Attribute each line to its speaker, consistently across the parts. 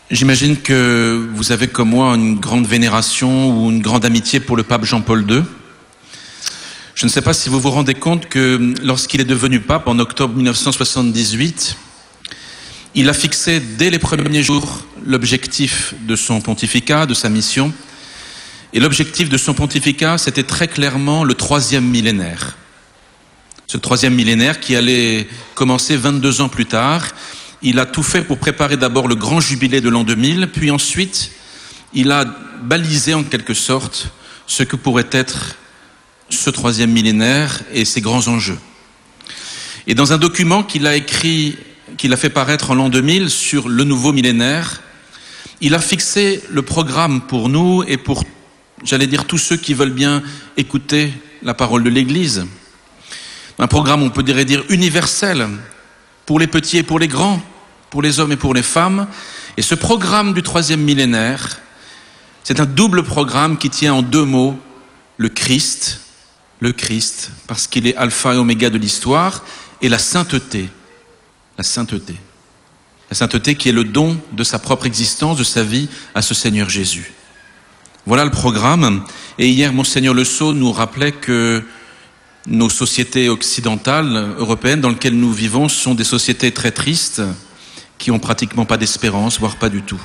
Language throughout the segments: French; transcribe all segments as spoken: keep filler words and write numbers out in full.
Speaker 1: J'imagine que vous avez comme moi une grande vénération ou une grande amitié pour le pape Jean-Paul deux. Je ne sais pas si vous vous rendez compte que lorsqu'il est devenu pape en octobre mille neuf cent soixante-dix-huit, il a fixé dès les premiers jours l'objectif de son pontificat, de sa mission. Et l'objectif de son pontificat, c'était très clairement le troisième millénaire. Ce troisième millénaire qui allait commencer vingt-deux ans plus tard. Il a tout fait pour préparer d'abord le grand jubilé de l'an deux mille, puis ensuite, il a balisé en quelque sorte ce que pourrait être ce troisième millénaire et ses grands enjeux. Et dans un document qu'il a écrit, qu'il a fait paraître en l'an deux mille sur le nouveau millénaire, il a fixé le programme pour nous et pour, j'allais dire, tous ceux qui veulent bien écouter la parole de l'Église. Un programme, on peut dire, dire universel, pour les petits et pour les grands, pour les hommes et pour les femmes. Et ce programme du troisième millénaire, c'est un double programme qui tient en deux mots le Christ, le Christ, parce qu'il est alpha et oméga de l'histoire, et la sainteté, la sainteté. La sainteté qui est le don de sa propre existence, de sa vie à ce Seigneur Jésus. Voilà le programme. Et hier, Monseigneur Le Sceau nous rappelait que nos sociétés occidentales, européennes, dans lesquelles nous vivons, sont des sociétés très tristes, qui ont pratiquement pas d'espérance, voire pas du tout.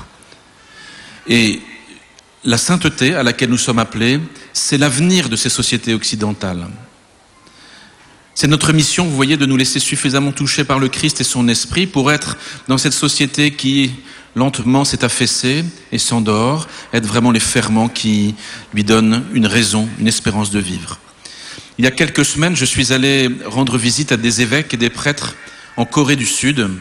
Speaker 1: Et la sainteté à laquelle nous sommes appelés, c'est l'avenir de ces sociétés occidentales. C'est notre mission, vous voyez, de nous laisser suffisamment toucher par le Christ et son esprit pour être dans cette société qui, lentement, s'est affaissée et s'endort, être vraiment les ferments qui lui donnent une raison, une espérance de vivre. Il y a quelques semaines, je suis allé rendre visite à des évêques et des prêtres en Corée du Sud.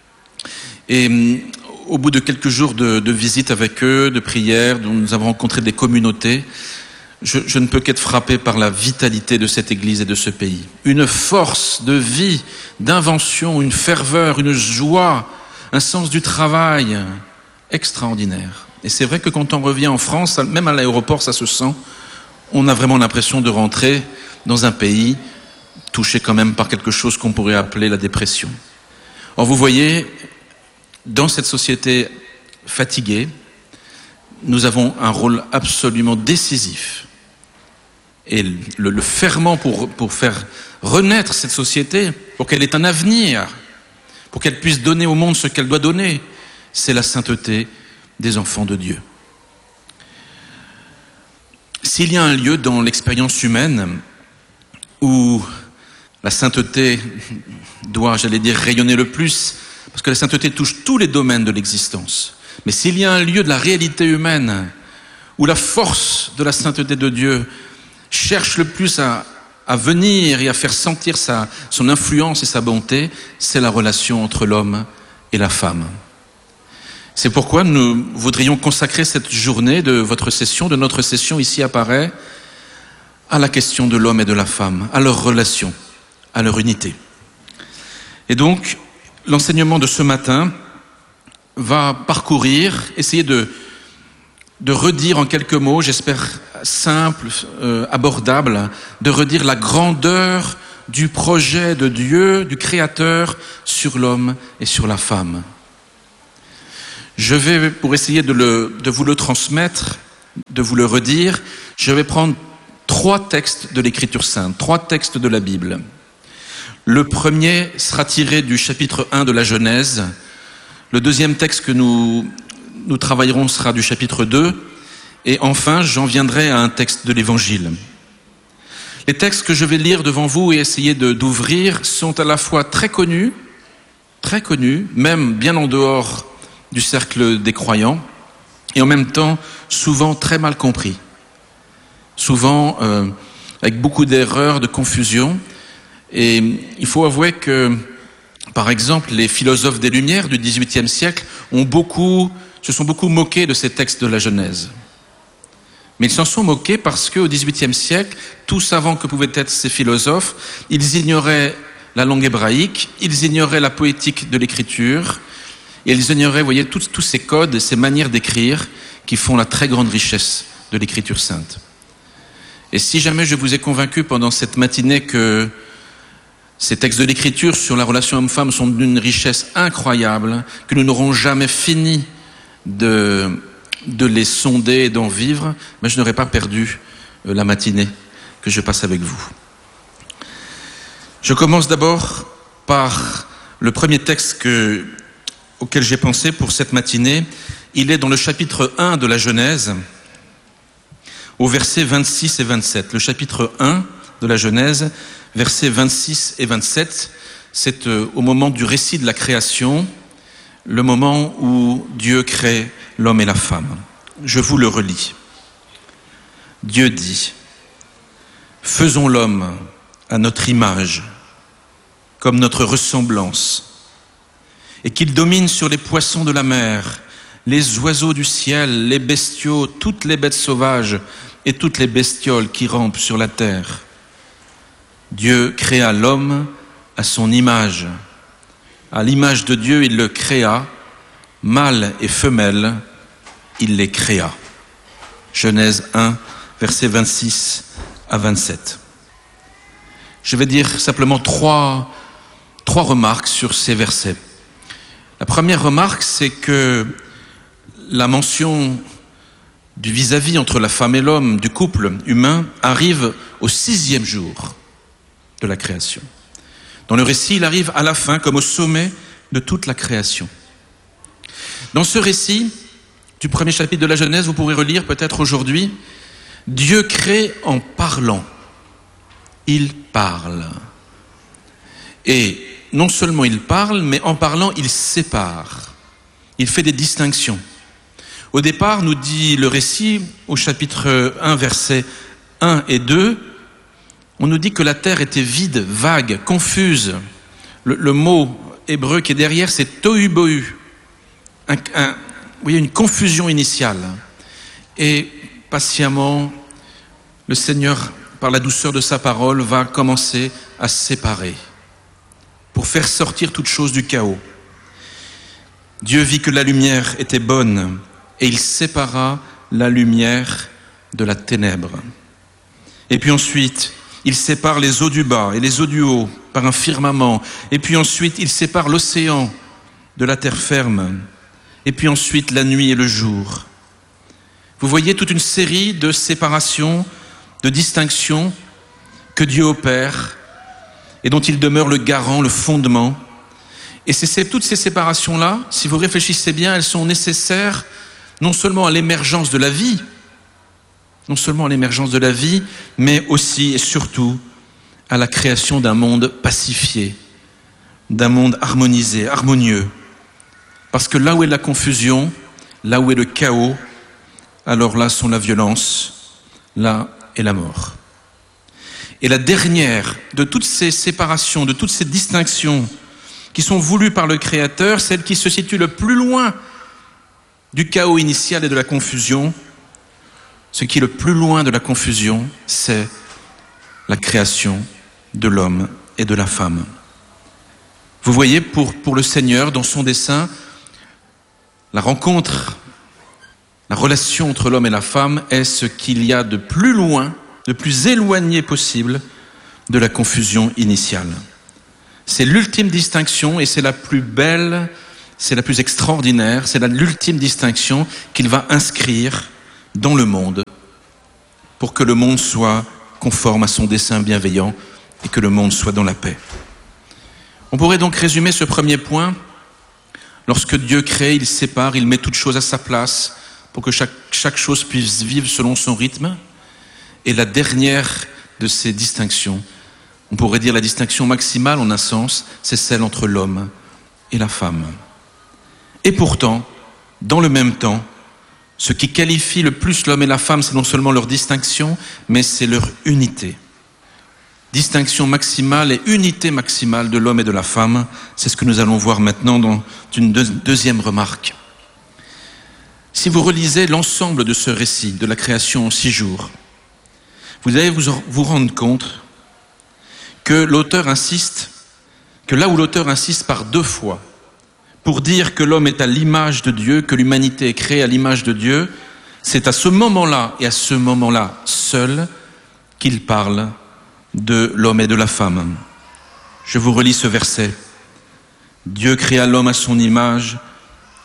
Speaker 1: Et au bout de quelques jours de, de visite avec eux, de prières, dont nous avons rencontré des communautés, je, je ne peux qu'être frappé par la vitalité de cette Église et de ce pays. Une force de vie, d'invention, une ferveur, une joie, un sens du travail extraordinaire. Et c'est vrai que quand on revient en France, même à l'aéroport, ça se sent, on a vraiment l'impression de rentrer dans un pays touché quand même par quelque chose qu'on pourrait appeler la dépression. Or, vous voyez, dans cette société fatiguée, nous avons un rôle absolument décisif. Et le, le ferment pour, pour faire renaître cette société, pour qu'elle ait un avenir, pour qu'elle puisse donner au monde ce qu'elle doit donner, c'est la sainteté des enfants de Dieu. S'il y a un lieu dans l'expérience humaine où la sainteté doit, j'allais dire, rayonner le plus, parce que la sainteté touche tous les domaines de l'existence. Mais s'il y a un lieu de la réalité humaine où la force de la sainteté de Dieu cherche le plus à, à venir et à faire sentir sa, son influence et sa bonté, c'est la relation entre l'homme et la femme. C'est pourquoi nous voudrions consacrer cette journée de votre session, de notre session ici à Paray, à la question de l'homme et de la femme, à leur relation, à leur unité. Et donc, l'enseignement de ce matin va parcourir, essayer de, de redire en quelques mots, j'espère simple, euh, abordable, de redire la grandeur du projet de Dieu, du Créateur, sur l'homme et sur la femme. Je vais, pour essayer de, le, de vous le transmettre, de vous le redire, je vais prendre trois textes de l'Écriture sainte, trois textes de la Bible. Le premier sera tiré du chapitre un de la Genèse. Le deuxième texte que nous, nous travaillerons sera du chapitre deux. Et enfin, j'en viendrai à un texte de l'Évangile. Les textes que je vais lire devant vous et essayer de, d'ouvrir sont à la fois très connus, très connus, même bien en dehors du cercle des croyants, et en même temps souvent très mal compris. Souvent euh, avec beaucoup d'erreurs, de confusion. Et il faut avouer que, par exemple, les philosophes des Lumières du dix-huitième siècle ont beaucoup, se sont beaucoup moqués de ces textes de la Genèse. Mais ils s'en sont moqués parce qu'au dix-huitième siècle, tout savant que pouvaient être ces philosophes, ils ignoraient la langue hébraïque, ils ignoraient la poétique de l'écriture, et ils ignoraient, vous voyez, tous, tous ces codes, ces manières d'écrire qui font la très grande richesse de l'écriture sainte. Et si jamais je vous ai convaincu pendant cette matinée que ces textes de l'Écriture sur la relation homme-femme sont d'une richesse incroyable, que nous n'aurons jamais fini de, de les sonder et d'en vivre, mais je n'aurais pas perdu la matinée que je passe avec vous. Je commence d'abord par le premier texte que, auquel j'ai pensé pour cette matinée. Il est dans le chapitre un de la Genèse, au verset vingt-six et vingt-sept. Le chapitre un de la Genèse, versets vingt-six et vingt-sept, c'est au moment du récit de la création, le moment où Dieu crée l'homme et la femme. Je vous le relis. Dieu dit: « Faisons l'homme à notre image, comme notre ressemblance, et qu'il domine sur les poissons de la mer, les oiseaux du ciel, les bestiaux, toutes les bêtes sauvages et toutes les bestioles qui rampent sur la terre. » Dieu créa l'homme à son image. À l'image de Dieu, il le créa, mâle et femelle, il les créa. Genèse un, versets vingt-six à vingt-sept. Je vais dire simplement trois, trois remarques sur ces versets. La première remarque, c'est que la mention du vis-à-vis entre la femme et l'homme, du couple humain, arrive au sixième jour de la création. Dans le récit, il arrive à la fin, comme au sommet de toute la création. Dans ce récit du premier chapitre de la Genèse, vous pourrez relire peut-être aujourd'hui, Dieu crée en parlant. Il parle. Et non seulement il parle, mais en parlant, il sépare. Il fait des distinctions. Au départ, nous dit le récit, au chapitre un, versets un et deux, on nous dit que la terre était vide, vague, confuse. Le, le mot hébreu qui est derrière, c'est tohu bohu. Un, un, vous voyez, une confusion initiale. Et patiemment, le Seigneur, par la douceur de sa parole, va commencer à séparer pour faire sortir toute chose du chaos. Dieu vit que la lumière était bonne et il sépara la lumière de la ténèbre. Et puis ensuite, il sépare les eaux du bas et les eaux du haut par un firmament. Et puis ensuite, il sépare l'océan de la terre ferme. Et puis ensuite, la nuit et le jour. Vous voyez toute une série de séparations, de distinctions que Dieu opère et dont il demeure le garant, le fondement. Et c'est toutes ces séparations-là, si vous réfléchissez bien, elles sont nécessaires non seulement à l'émergence de la vie, non seulement à l'émergence de la vie, mais aussi et surtout à la création d'un monde pacifié, d'un monde harmonisé, harmonieux. Parce que là où est la confusion, là où est le chaos, alors là sont la violence, là est la mort. Et la dernière de toutes ces séparations, de toutes ces distinctions qui sont voulues par le Créateur, celle qui se situe le plus loin du chaos initial et de la confusion, ce qui est le plus loin de la confusion, c'est la création de l'homme et de la femme. Vous voyez, pour, pour le Seigneur, dans son dessein, la rencontre, la relation entre l'homme et la femme est ce qu'il y a de plus loin, de plus éloigné possible de la confusion initiale. C'est l'ultime distinction et c'est la plus belle, c'est la plus extraordinaire, c'est l'ultime distinction qu'il va inscrire dans le monde pour que le monde soit conforme à son dessein bienveillant et que le monde soit dans la paix. On pourrait donc résumer ce premier point. Lorsque Dieu crée, il sépare, il met toute chose à sa place pour que chaque, chaque chose puisse vivre selon son rythme. Et la dernière de ces distinctions, on pourrait dire la distinction maximale en un sens, c'est celle entre l'homme et la femme. Et pourtant, dans le même temps, ce qui qualifie le plus l'homme et la femme, c'est non seulement leur distinction, mais c'est leur unité. Distinction maximale et unité maximale de l'homme et de la femme, c'est ce que nous allons voir maintenant dans une deuxième remarque. Si vous relisez l'ensemble de ce récit de la création en six jours, vous allez vous, vous rendre compte que l'auteur insiste, que là où l'auteur insiste par deux fois, pour dire que l'homme est à l'image de Dieu, que l'humanité est créée à l'image de Dieu, c'est à ce moment-là et à ce moment-là seul qu'il parle de l'homme et de la femme. Je vous relis ce verset. Dieu créa l'homme à son image,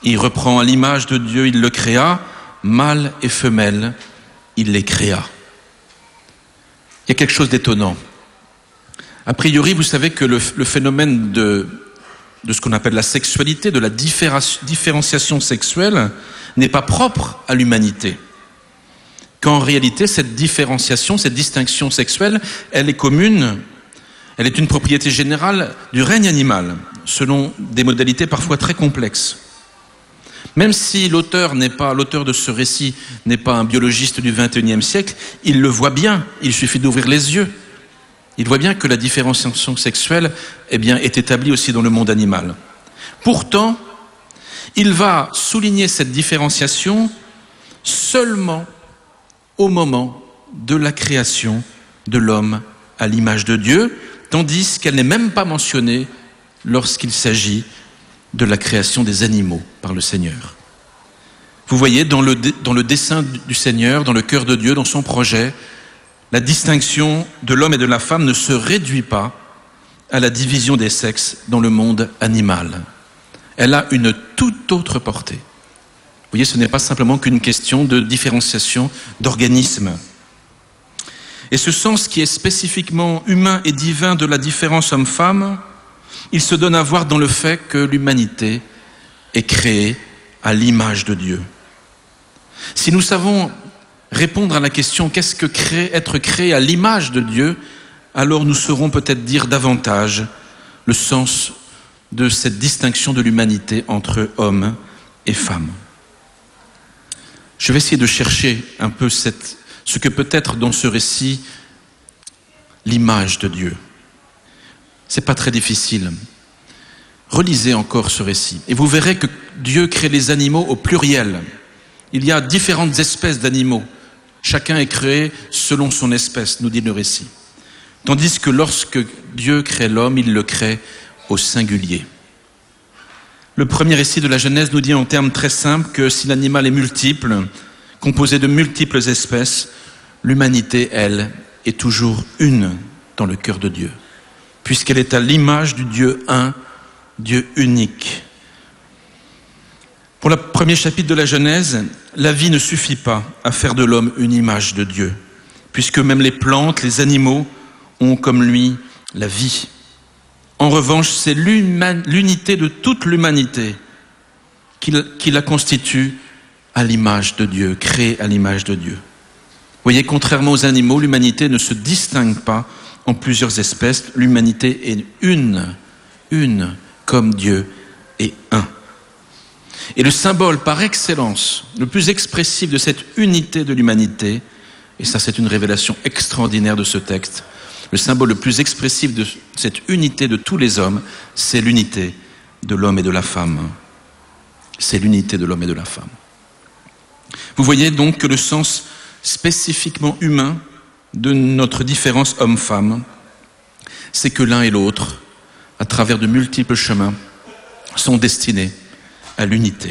Speaker 1: Il reprend à l'image de Dieu, il le créa, mâle et femelle, il les créa. Il y a quelque chose d'étonnant. A priori, vous savez que le, le phénomène de, de ce qu'on appelle la sexualité, de la différenciation sexuelle, n'est pas propre à l'humanité. Qu'en réalité, cette différenciation, cette distinction sexuelle, elle est commune, elle est une propriété générale du règne animal, selon des modalités parfois très complexes. Même si l'auteur n'est pas, l'auteur de ce récit n'est pas un biologiste du vingt et unième siècle, il le voit bien, il suffit d'ouvrir les yeux. Il voit bien que la différenciation sexuelle, eh bien, est établie aussi dans le monde animal. Pourtant, il va souligner cette différenciation seulement au moment de la création de l'homme à l'image de Dieu, tandis qu'elle n'est même pas mentionnée lorsqu'il s'agit de la création des animaux par le Seigneur. Vous voyez, dans le, dans le dessein du Seigneur, dans le cœur de Dieu, dans son projet, la distinction de l'homme et de la femme ne se réduit pas à la division des sexes dans le monde animal. Elle a une toute autre portée. Vous voyez, ce n'est pas simplement qu'une question de différenciation d'organismes. Et ce sens qui est spécifiquement humain et divin de la différence homme-femme, il se donne à voir dans le fait que l'humanité est créée à l'image de Dieu. Si nous savons répondre à la question « qu'est-ce que créer, être créé à l'image de Dieu ?», alors nous saurons peut-être dire davantage le sens de cette distinction de l'humanité entre hommes et femmes. Je vais essayer de chercher un peu cette, ce que peut être dans ce récit l'image de Dieu. C'est pas très difficile. Relisez encore ce récit et vous verrez que Dieu crée les animaux au pluriel. Il y a différentes espèces d'animaux. Chacun est créé selon son espèce, nous dit le récit. Tandis que lorsque Dieu crée l'homme, il le crée au singulier. Le premier récit de la Genèse nous dit en termes très simples que si l'animal est multiple, composé de multiples espèces, l'humanité, elle, est toujours une dans le cœur de Dieu, puisqu'elle est à l'image du Dieu un, Dieu unique. Pour le premier chapitre de la Genèse, la vie ne suffit pas à faire de l'homme une image de Dieu, puisque même les plantes, les animaux ont comme lui la vie. En revanche, c'est l'unité de toute l'humanité qui, qui la constitue à l'image de Dieu, créée à l'image de Dieu. Vous voyez, contrairement aux animaux, l'humanité ne se distingue pas en plusieurs espèces. L'humanité est une, une, comme Dieu est un. Et le symbole par excellence, le plus expressif de cette unité de l'humanité, et ça c'est une révélation extraordinaire de ce texte, le symbole le plus expressif de cette unité de tous les hommes, c'est l'unité de l'homme et de la femme. C'est l'unité de l'homme et de la femme. Vous voyez donc que le sens spécifiquement humain de notre différence homme-femme, c'est que l'un et l'autre, à travers de multiples chemins, sont destinés à l'unité.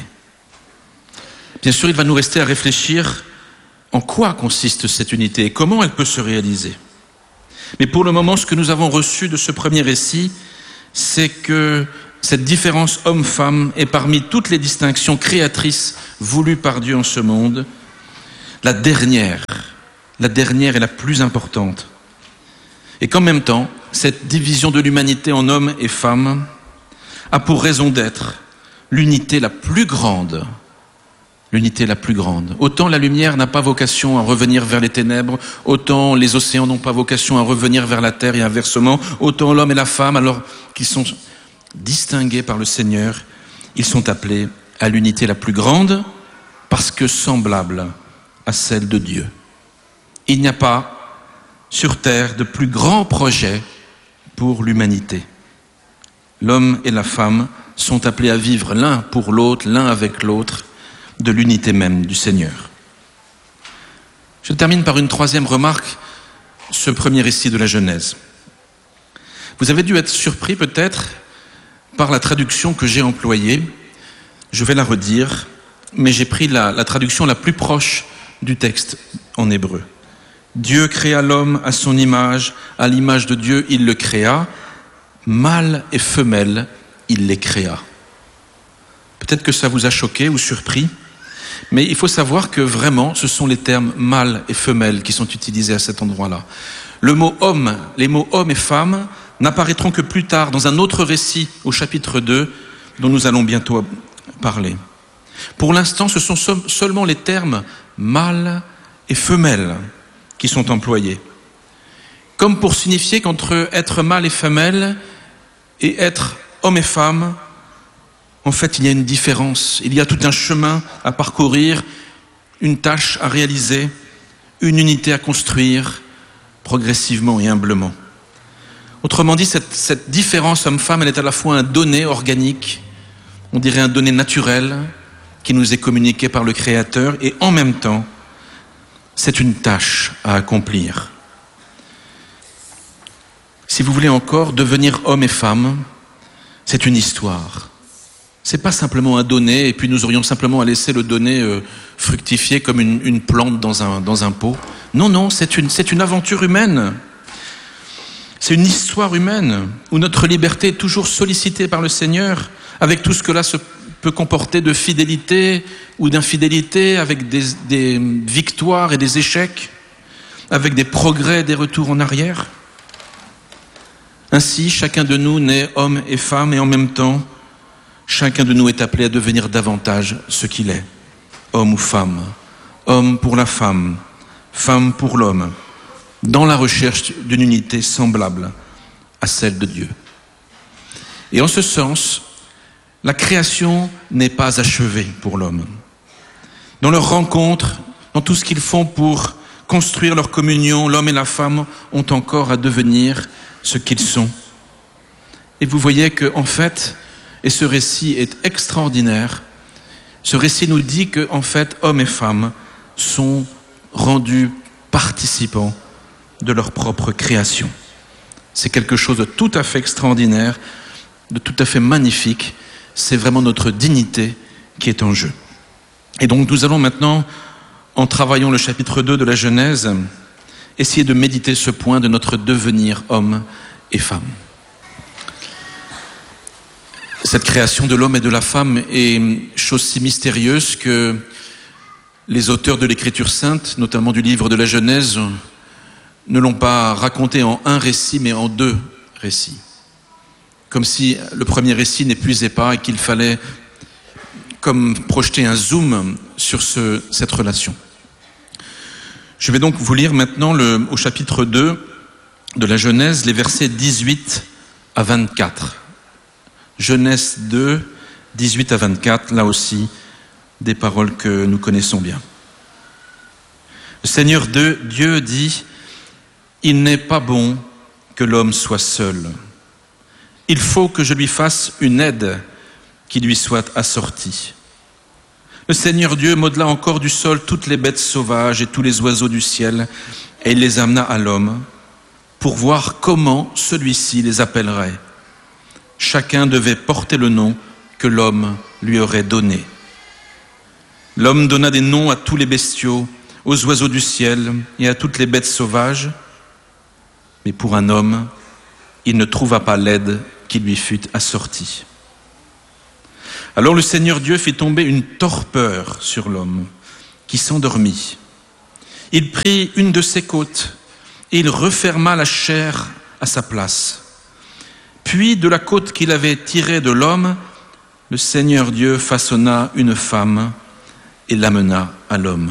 Speaker 1: Bien sûr, il va nous rester à réfléchir en quoi consiste cette unité et comment elle peut se réaliser. Mais pour le moment, ce que nous avons reçu de ce premier récit, c'est que cette différence homme-femme est parmi toutes les distinctions créatrices voulues par Dieu en ce monde, la dernière, la dernière et la plus importante. Et qu'en même temps, cette division de l'humanité en hommes et femmes a pour raison d'être l'unité la plus grande. L'unité la plus grande. Autant la lumière n'a pas vocation à revenir vers les ténèbres, autant les océans n'ont pas vocation à revenir vers la terre et inversement, autant l'homme et la femme, alors qu'ils sont distingués par le Seigneur, ils sont appelés à l'unité la plus grande parce que semblable à celle de Dieu. Il n'y a pas sur terre de plus grand projet pour l'humanité. L'homme et la femme sont appelés à vivre l'un pour l'autre, l'un avec l'autre, de l'unité même du Seigneur. Je termine par une troisième remarque, ce premier récit de la Genèse. Vous avez dû être surpris peut-être par la traduction que j'ai employée. Je vais la redire, mais j'ai pris la, la traduction la plus proche du texte en hébreu. Dieu créa l'homme à son image, à l'image de Dieu, il le créa, mâle et femelle, il les créa. Peut-être que ça vous a choqué ou surpris, mais il faut savoir que vraiment, ce sont les termes mâle et femelle qui sont utilisés à cet endroit-là. Le mot homme, les mots homme et femme n'apparaîtront que plus tard dans un autre récit au chapitre deux dont nous allons bientôt parler. Pour l'instant, ce sont seulement les termes mâle et femelle qui sont employés, comme pour signifier qu'entre être mâle et femelle et être homme et femme, en fait, il y a une différence. Il y a tout un chemin à parcourir, une tâche à réaliser, une unité à construire, progressivement et humblement. Autrement dit, cette, cette différence homme-femme, elle est à la fois un donné organique, on dirait un donné naturel, qui nous est communiqué par le Créateur, et en même temps, c'est une tâche à accomplir. Si vous voulez encore devenir homme et femme, c'est une histoire. C'est pas simplement un donné, et puis nous aurions simplement à laisser le donné euh, fructifier comme une, une plante dans un, dans un pot. Non, non, c'est une, c'est une aventure humaine. C'est une histoire humaine, où notre liberté est toujours sollicitée par le Seigneur, avec tout ce que là se peut comporter de fidélité ou d'infidélité, avec des, des victoires et des échecs, avec des progrès et des retours en arrière. Ainsi, chacun de nous naît homme et femme, et en même temps, chacun de nous est appelé à devenir davantage ce qu'il est, homme ou femme, homme pour la femme, femme pour l'homme, dans la recherche d'une unité semblable à celle de Dieu. Et en ce sens, la création n'est pas achevée pour l'homme. Dans leur rencontre, dans tout ce qu'ils font pour construire leur communion, l'homme et la femme ont encore à devenir ce qu'ils sont. Et vous voyez que, en fait, et ce récit est extraordinaire, ce récit nous dit que, en fait, hommes et femmes sont rendus participants de leur propre création. C'est quelque chose de tout à fait extraordinaire, de tout à fait magnifique. C'est vraiment notre dignité qui est en jeu. Et donc nous allons maintenant, en travaillant le chapitre deux de la Genèse, essayer de méditer ce point de notre devenir homme et femme. Cette création de l'homme et de la femme est chose si mystérieuse que les auteurs de l'Écriture sainte, notamment du livre de la Genèse, ne l'ont pas raconté en un récit, mais en deux récits. Comme si le premier récit n'épuisait pas et qu'il fallait comme projeter un zoom sur ce, cette relation. Je vais donc vous lire maintenant le, au chapitre deux de la Genèse, les versets dix-huit à vingt-quatre. Genèse deux, dix-huit à vingt-quatre, là aussi, des paroles que nous connaissons bien. Le Seigneur Dieu dit, « Il n'est pas bon que l'homme soit seul. Il faut que je lui fasse une aide qui lui soit assortie. » Le Seigneur Dieu modela encore du sol toutes les bêtes sauvages et tous les oiseaux du ciel, et il les amena à l'homme pour voir comment celui-ci les appellerait. Chacun devait porter le nom que l'homme lui aurait donné. L'homme donna des noms à tous les bestiaux, aux oiseaux du ciel et à toutes les bêtes sauvages, mais pour un homme, il ne trouva pas l'aide qui lui fut assortie. Alors le Seigneur Dieu fit tomber une torpeur sur l'homme, qui s'endormit. Il prit une de ses côtes, et il referma la chair à sa place. Puis de la côte qu'il avait tirée de l'homme, le Seigneur Dieu façonna une femme et l'amena à l'homme.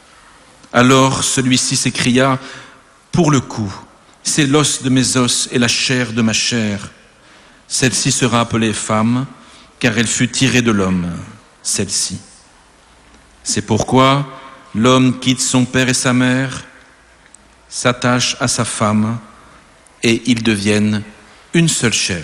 Speaker 1: Alors celui-ci s'écria, « Pour le coup, c'est l'os de mes os et la chair de ma chair. Celle-ci sera appelée femme, car elle fut tirée de l'homme, celle-ci. C'est pourquoi l'homme quitte son père et sa mère, s'attache à sa femme, et ils deviennent une seule chair. »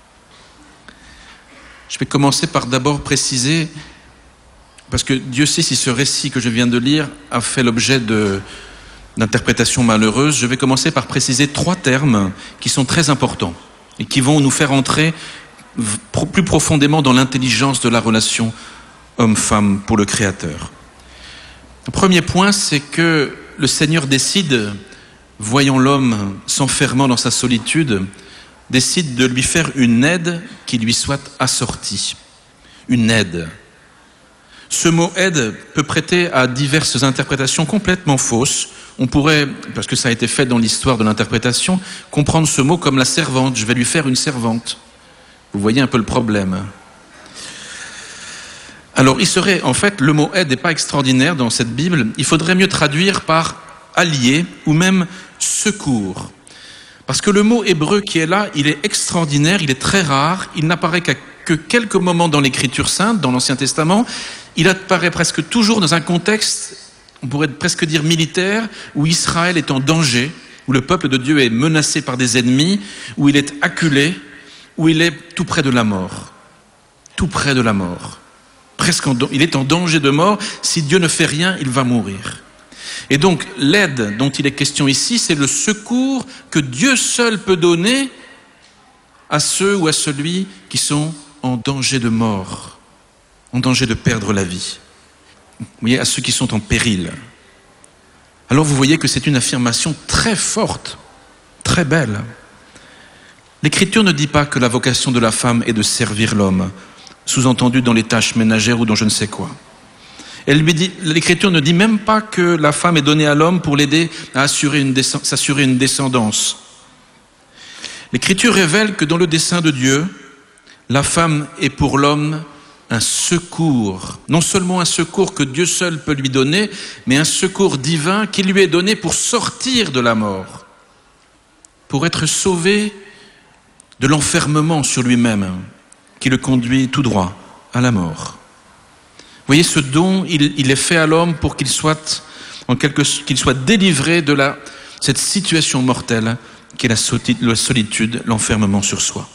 Speaker 1: Je vais commencer par d'abord préciser, parce que Dieu sait si ce récit que je viens de lire a fait l'objet de, d'interprétations malheureuses, je vais commencer par préciser trois termes qui sont très importants et qui vont nous faire entrer plus profondément dans l'intelligence de la relation homme-femme pour le Créateur. Le premier point, c'est que le Seigneur décide, voyant l'homme s'enfermant dans sa solitude, décide de lui faire une aide qui lui soit assortie. une aide. Ce mot « aide » peut prêter à diverses interprétations complètement fausses. On pourrait, parce que ça a été fait dans l'histoire de l'interprétation, comprendre ce mot comme la servante. Je vais lui faire une servante. Vous voyez un peu le problème. Alors, il serait, en fait, le mot « aide » n'est pas extraordinaire dans cette Bible. Il faudrait mieux traduire par « allié » ou même « secours ». Parce que le mot hébreu qui est là, il est extraordinaire, il est très rare, il n'apparaît qu'à que quelques moments dans l'Écriture sainte, dans l'Ancien Testament. Il apparaît presque toujours dans un contexte, on pourrait presque dire militaire, où Israël est en danger, où le peuple de Dieu est menacé par des ennemis, où il est acculé, où il est tout près de la mort. Tout près de la mort. Presque en, il est en danger de mort. Si Dieu ne fait rien, il va mourir. Et donc, l'aide dont il est question ici, c'est le secours que Dieu seul peut donner à ceux ou à celui qui sont en danger de mort, en danger de perdre la vie. Vous voyez, à ceux qui sont en péril. Alors vous voyez que c'est une affirmation très forte, très belle. L'Écriture ne dit pas que la vocation de la femme est de servir l'homme, sous-entendu dans les tâches ménagères ou dans je ne sais quoi. Elle lui dit, l'Écriture ne dit même pas que la femme est donnée à l'homme pour l'aider à assurer une descend- s'assurer une descendance. L'Écriture révèle que dans le dessein de Dieu, la femme est pour l'homme un secours. Non seulement un secours que Dieu seul peut lui donner, mais un secours divin qui lui est donné pour sortir de la mort, pour être sauvé de l'enfermement sur lui-même, qui le conduit tout droit à la mort. Vous voyez, ce don, il, il est fait à l'homme pour qu'il soit, en quelque, qu'il soit délivré de la, cette situation mortelle qui est la, soli, la solitude, l'enfermement sur soi.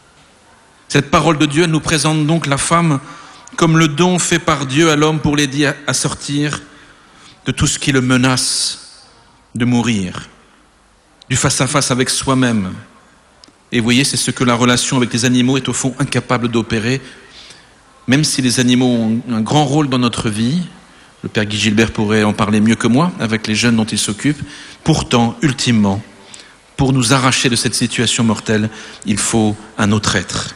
Speaker 1: Cette parole de Dieu nous présente donc la femme comme le don fait par Dieu à l'homme pour l'aider à, à sortir de tout ce qui le menace de mourir, du face-à-face avec soi-même. Et vous voyez, c'est ce que la relation avec les animaux est au fond incapable d'opérer. Même si les animaux ont un grand rôle dans notre vie, le père Guy Gilbert pourrait en parler mieux que moi avec les jeunes dont il s'occupe, pourtant, ultimement, pour nous arracher de cette situation mortelle, il faut un autre être.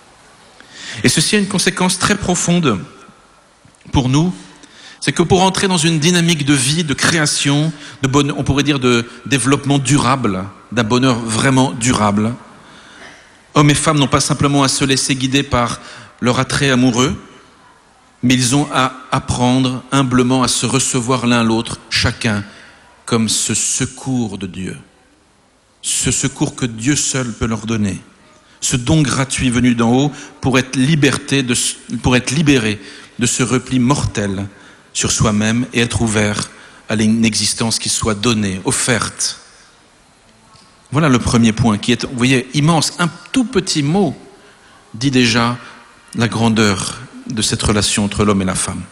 Speaker 1: Et ceci a une conséquence très profonde pour nous, c'est que pour entrer dans une dynamique de vie, de création, de bonheur, on pourrait dire de développement durable, d'un bonheur vraiment durable, hommes et femmes n'ont pas simplement à se laisser guider par leur attrait amoureux, mais ils ont à apprendre humblement à se recevoir l'un l'autre, chacun, comme ce secours de Dieu. Ce secours que Dieu seul peut leur donner. Ce don gratuit venu d'en haut pour être, liberté de, pour être libéré de ce repli mortel sur soi-même et être ouvert à une existence qui soit donnée, offerte. Voilà le premier point qui est, vous voyez, immense. Un tout petit mot dit déjà la grandeur de cette relation entre l'homme et la femme.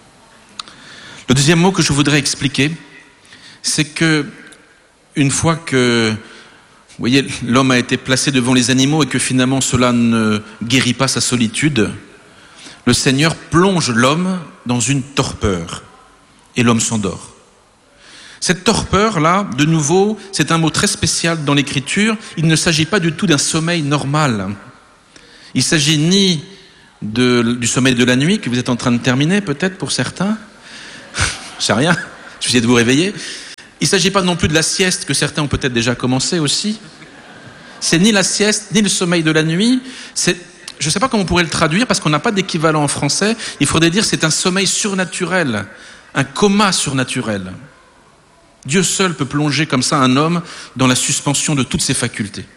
Speaker 1: Le deuxième mot que je voudrais expliquer, c'est que une fois que, vous voyez, l'homme a été placé devant les animaux et que finalement cela ne guérit pas sa solitude, le Seigneur plonge l'homme dans une torpeur et l'homme s'endort. Cette torpeur-là, de nouveau, c'est un mot très spécial dans l'Écriture. Il ne s'agit pas du tout d'un sommeil normal. Il s'agit ni de, du sommeil de la nuit que vous êtes en train de terminer, peut-être pour certains. Je sais rien, je vais essayer de vous réveiller. Il ne s'agit pas non plus de la sieste que certains ont peut-être déjà commencé aussi. C'est ni la sieste, ni le sommeil de la nuit. C'est, je ne sais pas comment on pourrait le traduire parce qu'on n'a pas d'équivalent en français. Il faudrait dire que c'est un sommeil surnaturel, un coma surnaturel. Dieu seul peut plonger comme ça un homme dans la suspension de toutes ses facultés.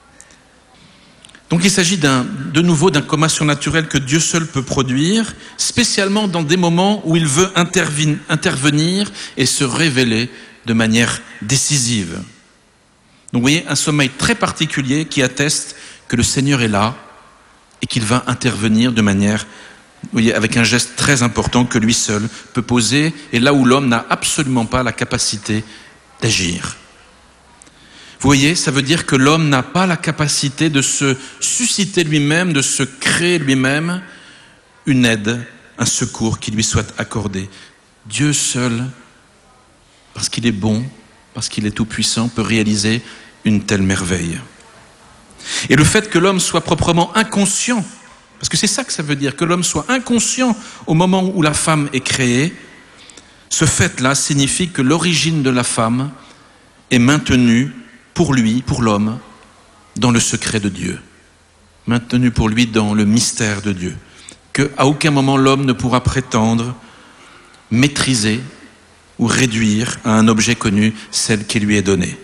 Speaker 1: Donc il s'agit d'un, de nouveau d'un coma surnaturel que Dieu seul peut produire, spécialement dans des moments où il veut intervenir, intervenir et se révéler de manière décisive. Donc vous voyez, un sommeil très particulier qui atteste que le Seigneur est là et qu'il va intervenir de manière, vous voyez, avec un geste très important que lui seul peut poser, et là où l'homme n'a absolument pas la capacité d'agir. Vous voyez, ça veut dire que l'homme n'a pas la capacité de se susciter lui-même, de se créer lui-même une aide, un secours qui lui soit accordé. Dieu seul, parce qu'il est bon, parce qu'il est tout-puissant, peut réaliser une telle merveille. Et le fait que l'homme soit proprement inconscient Parce que c'est ça que ça veut dire, que l'homme soit inconscient au moment où la femme est créée. Ce fait-là signifie que l'origine de la femme est maintenue pour lui, pour l'homme, dans le secret de Dieu. Maintenue pour lui dans le mystère de Dieu. Qu'à aucun moment l'homme ne pourra prétendre maîtriser ou réduire à un objet connu celle qui lui est donnée.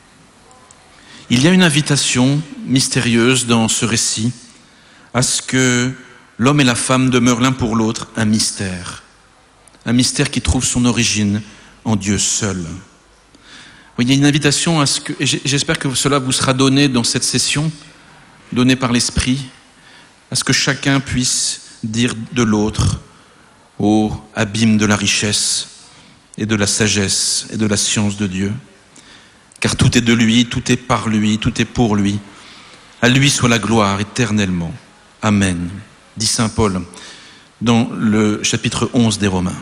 Speaker 1: Il y a une invitation mystérieuse dans ce récit à ce que l'homme et la femme demeurent l'un pour l'autre un mystère. Un mystère qui trouve son origine en Dieu seul. Il y a une invitation à ce que, et j'espère que cela vous sera donné dans cette session, donné par l'Esprit, à ce que chacun puisse dire de l'autre, ô abîme de la richesse et de la sagesse et de la science de Dieu, car tout est de lui, tout est par lui, tout est pour lui. À lui soit la gloire éternellement. Amen, dit saint Paul dans le chapitre onze des Romains.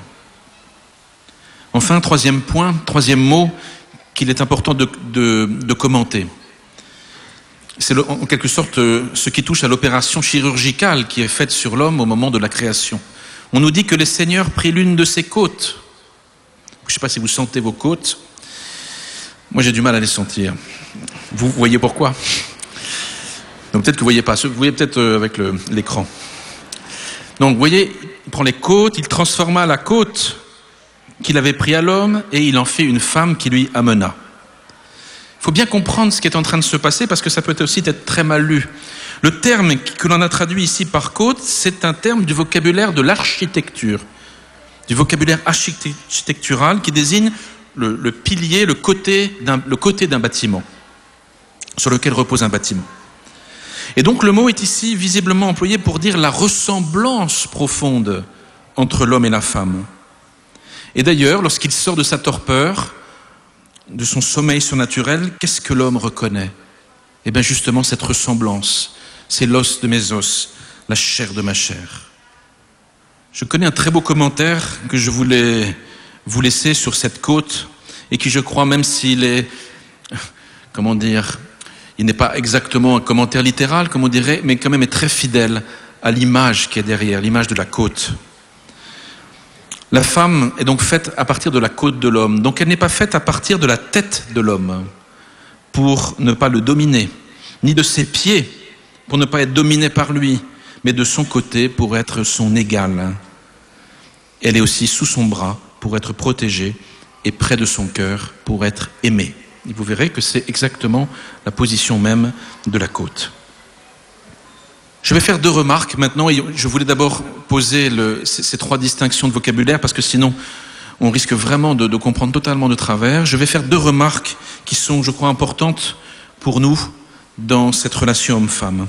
Speaker 1: Enfin, troisième point, troisième mot qu'il est important de, de, de commenter. C'est le, en quelque sorte ce qui touche à l'opération chirurgicale qui est faite sur l'homme au moment de la création. On nous dit que le Seigneur prit l'une de ses côtes. Je ne sais pas si vous sentez vos côtes. Moi, j'ai du mal à les sentir. Vous voyez pourquoi? Donc peut-être que vous ne voyez pas. Vous voyez peut-être avec le, l'écran. Donc vous voyez, il prend les côtes, il transforma la côte qu'il avait pris à l'homme et il en fait une femme qui lui amena. Il faut bien comprendre ce qui est en train de se passer parce que ça peut aussi être très mal lu. Le terme que l'on a traduit ici par côte, c'est un terme du vocabulaire de l'architecture, du vocabulaire architectural qui désigne le, le pilier, le côté, d'un, le côté d'un bâtiment, sur lequel repose un bâtiment. Et donc le mot est ici visiblement employé pour dire la ressemblance profonde entre l'homme et la femme. Et d'ailleurs, lorsqu'il sort de sa torpeur, de son sommeil surnaturel, qu'est-ce que l'homme reconnaît? Eh bien justement cette ressemblance, c'est l'os de mes os, la chair de ma chair. Je connais un très beau commentaire que je voulais vous laisser sur cette côte et qui, je crois, même s'il est, comment dire, il n'est pas exactement un commentaire littéral, comme on dirait, mais quand même est très fidèle à l'image qui est derrière, l'image de la côte. La femme est donc faite à partir de la côte de l'homme. Donc elle n'est pas faite à partir de la tête de l'homme pour ne pas le dominer, ni de ses pieds pour ne pas être dominée par lui, mais de son côté pour être son égale. Elle est aussi sous son bras pour être protégée et près de son cœur pour être aimée. Et vous verrez que c'est exactement la position même de la côte. Je vais faire deux remarques maintenant et je voulais d'abord poser le, ces, ces trois distinctions de vocabulaire parce que sinon on risque vraiment de, de comprendre totalement de travers. Je vais faire deux remarques qui sont, je crois, importantes pour nous dans cette relation homme-femme.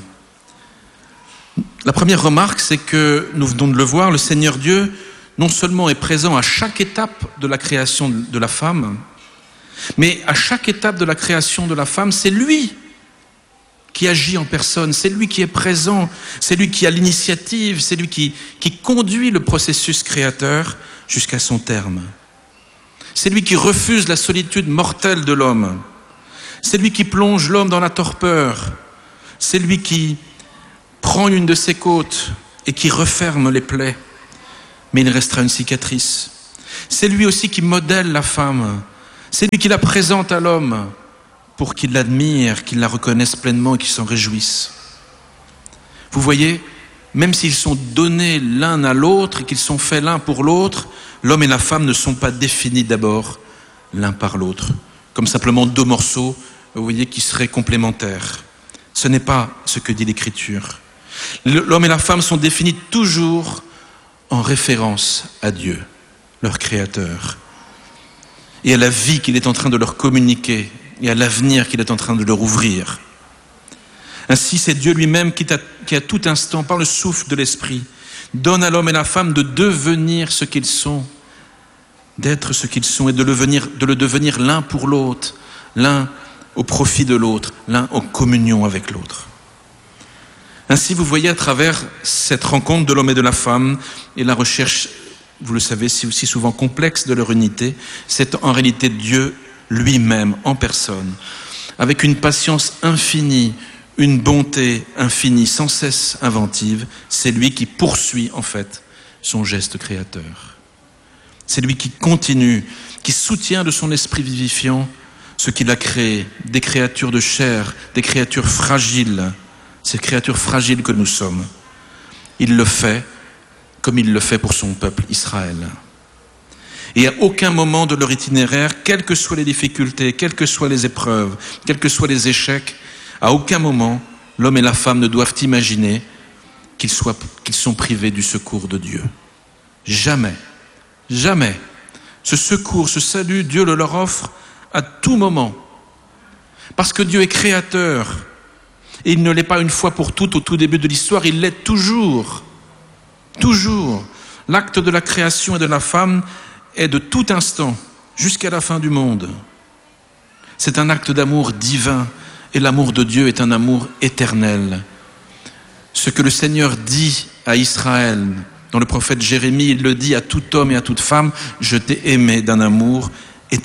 Speaker 1: La première remarque, c'est que nous venons de le voir, le Seigneur Dieu non seulement est présent à chaque étape de la création de la femme, mais à chaque étape de la création de la femme, c'est lui qui agit en personne, c'est lui qui est présent, c'est lui qui a l'initiative, c'est lui qui, qui conduit le processus créateur jusqu'à son terme. C'est lui qui refuse la solitude mortelle de l'homme. C'est lui qui plonge l'homme dans la torpeur. C'est lui qui prend une de ses côtes et qui referme les plaies. Mais il restera une cicatrice. C'est lui aussi qui modèle la femme. C'est lui qui la présente à l'homme pour qu'il l'admire, qu'il la reconnaisse pleinement et qu'il s'en réjouisse. Vous voyez, même s'ils sont donnés l'un à l'autre et qu'ils sont faits l'un pour l'autre, l'homme et la femme ne sont pas définis d'abord l'un par l'autre, comme simplement deux morceaux, vous voyez, qui seraient complémentaires. Ce n'est pas ce que dit l'Écriture. L'homme et la femme sont définis toujours en référence à Dieu, leur Créateur, et à la vie qu'il est en train de leur communiquer, et à l'avenir qu'il est en train de leur ouvrir. Ainsi, c'est Dieu lui-même qui, qui, à tout instant, par le souffle de l'Esprit, donne à l'homme et la femme de devenir ce qu'ils sont, d'être ce qu'ils sont, et de le, venir, de le devenir l'un pour l'autre, l'un au profit de l'autre, l'un en communion avec l'autre. Ainsi, vous voyez à travers cette rencontre de l'homme et de la femme, et la recherche, vous le savez, si aussi souvent complexe de leur unité, c'est en réalité Dieu lui-même, en personne, avec une patience infinie, une bonté infinie, sans cesse inventive. C'est lui qui poursuit en fait son geste créateur. C'est lui qui continue, qui soutient de son esprit vivifiant ce qu'il a créé, des créatures de chair, des créatures fragiles, ces créatures fragiles que nous sommes. Il le fait comme il le fait pour son peuple Israël. Et à aucun moment de leur itinéraire, quelles que soient les difficultés, quelles que soient les épreuves, quels que soient les échecs, à aucun moment, l'homme et la femme ne doivent imaginer qu'ils soient, qu'ils sont privés du secours de Dieu. Jamais, jamais. Ce secours, ce salut, Dieu le leur offre à tout moment. Parce que Dieu est créateur. Et il ne l'est pas une fois pour toutes au tout début de l'histoire, il l'est toujours. Toujours. L'acte de la création et de la femme est de tout instant, jusqu'à la fin du monde. C'est un acte d'amour divin. Et l'amour de Dieu est un amour éternel. Ce que le Seigneur dit à Israël, dans le prophète Jérémie, il le dit à tout homme et à toute femme, « Je t'ai aimé d'un amour éternel ».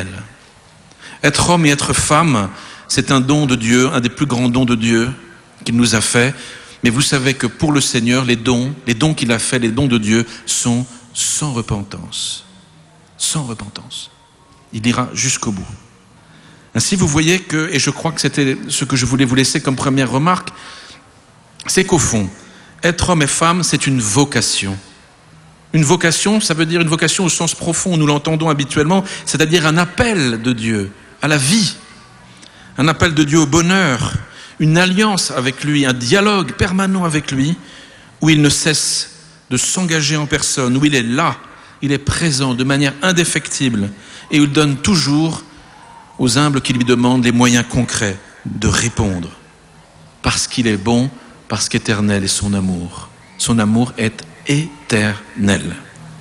Speaker 1: Être homme et être femme, c'est un don de Dieu, un des plus grands dons de Dieu qu'il nous a fait. Mais vous savez que pour le Seigneur, les dons, les dons qu'il a fait, les dons de Dieu, sont sans repentance. Sans repentance. Il ira jusqu'au bout. Ainsi, vous voyez que, et je crois que c'était ce que je voulais vous laisser comme première remarque, c'est qu'au fond, être homme et femme, c'est une vocation. Une vocation, ça veut dire une vocation au sens profond, où nous l'entendons habituellement, c'est-à-dire un appel de Dieu à la vie, un appel de Dieu au bonheur, une alliance avec lui, un dialogue permanent avec lui, où il ne cesse de s'engager en personne, où il est là, il est présent de manière indéfectible, et il donne toujours aux humbles qui lui demandent les moyens concrets de répondre. Parce qu'il est bon, parce qu'éternel est son amour. Son amour est éternel.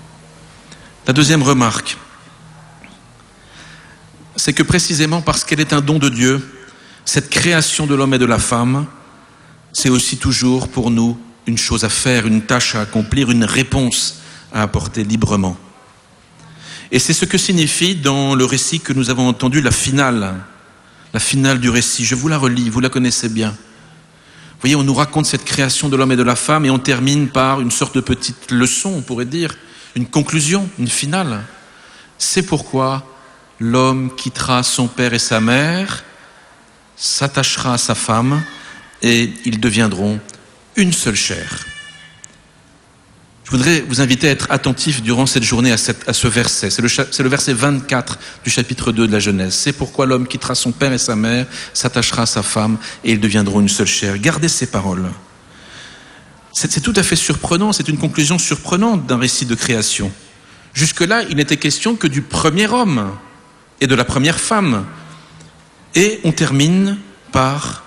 Speaker 1: La deuxième remarque, c'est que précisément parce qu'elle est un don de Dieu, cette création de l'homme et de la femme, c'est aussi toujours pour nous une chose à faire, une tâche à accomplir, une réponse à apporter librement. Et c'est ce que signifie dans le récit que nous avons entendu, la finale, la finale du récit. Je vous la relis, vous la connaissez bien. Vous voyez, on nous raconte cette création de l'homme et de la femme et on termine par une sorte de petite leçon, on pourrait dire, une conclusion, une finale. C'est pourquoi l'homme quittera son père et sa mère, s'attachera à sa femme et ils deviendront une seule chair. Je voudrais vous inviter à être attentifs durant cette journée à, cette, à ce verset. C'est le, c'est le verset vingt-quatre du chapitre deux de la Genèse. C'est pourquoi l'homme quittera son père et sa mère, s'attachera à sa femme et ils deviendront une seule chair. Gardez ces paroles. C'est, c'est tout à fait surprenant, c'est une conclusion surprenante d'un récit de création. Jusque-là, il n'était question que du premier homme et de la première femme. Et on termine par